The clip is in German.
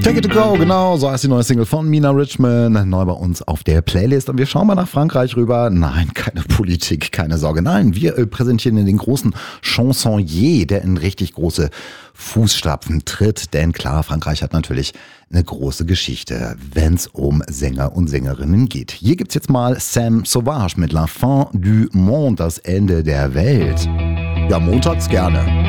Take it to go, genau, so heißt die neue Single von Mina Richmond, neu bei uns auf der Playlist. Und wir schauen mal nach Frankreich rüber. Nein, keine Politik, keine Sorge. Nein, wir präsentieren den großen Chansonnier, der in richtig große Fußstapfen tritt. Denn klar, Frankreich hat natürlich eine große Geschichte, wenn es um Sänger und Sängerinnen geht. Hier gibt's jetzt mal Sam Sauvage mit La Fin du Monde, das Ende der Welt. Ja, montags gerne.